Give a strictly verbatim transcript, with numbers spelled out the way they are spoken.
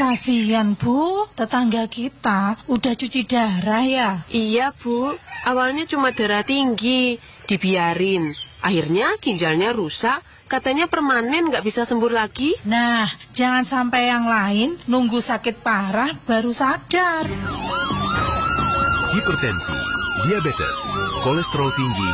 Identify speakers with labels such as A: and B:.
A: Kasihan Bu, tetangga kita udah cuci darah ya.
B: Iya Bu, awalnya cuma darah tinggi, dibiarin. Akhirnya ginjalnya rusak, katanya permanen nggak bisa sembuh lagi.
A: Nah, jangan sampai yang lain nunggu sakit parah baru sadar.
C: Hipertensi, diabetes, kolesterol tinggi,